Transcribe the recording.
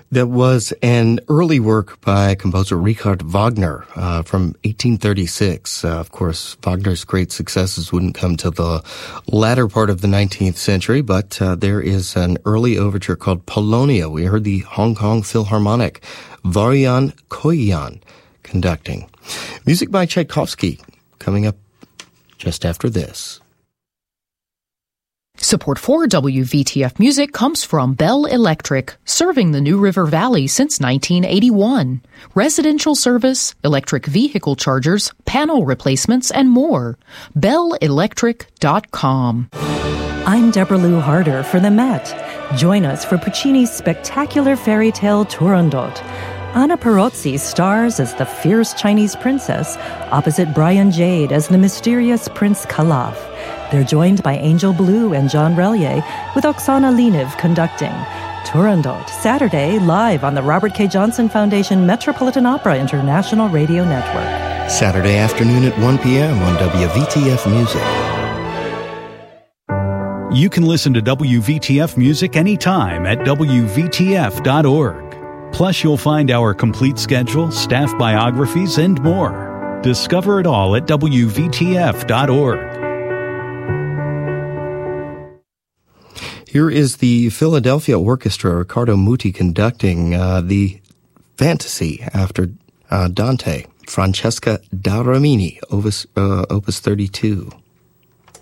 That was an early work by composer Richard Wagner from 1836. Of course, Wagner's great successes wouldn't come till the latter part of the 19th century, but there is an early overture called Polonia. We heard the Hong Kong Philharmonic, Varian Koyan, conducting. Music by Tchaikovsky coming up just after this. Support for WVTF Music comes from Bell Electric, serving the New River Valley since 1981. Residential service, electric vehicle chargers, panel replacements, and more. BellElectric.com. I'm Deborah Lou Harder for the Met. Join us for Puccini's spectacular fairy tale Turandot. Anna Perozzi stars as the fierce Chinese princess, opposite Brian Jade as the mysterious Prince Calaf. They're joined by Angel Blue and John Relier, with Oksana Leniv conducting. Turandot, Saturday, live on the Robert K. Johnson Foundation Metropolitan Opera International Radio Network. Saturday afternoon at 1 p.m. on WVTF Music. You can listen to WVTF Music anytime at WVTF.org. Plus, you'll find our complete schedule, staff biographies, and more. Discover it all at WVTF.org. Here is the Philadelphia Orchestra, Riccardo Muti conducting the Fantasy after Dante, Francesca da Rimini, Opus 32.